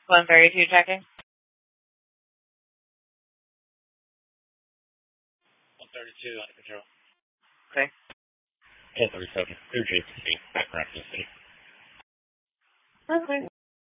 132 checking. 132 under control. Okay. 1037, 2J16, background to see. Okay.